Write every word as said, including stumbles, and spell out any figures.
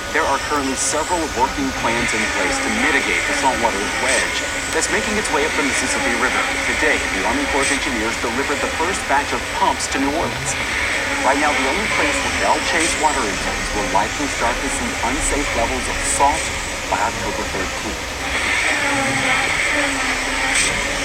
There are currently several working plans in place to mitigate the saltwater wedge that's making its way up the Mississippi River. Today, the Army Corps of Engineers delivered the first batch of pumps to New Orleans. Right now, the only place where they'll chase water intakes will likely start to see unsafe levels of salt by October thirteenth.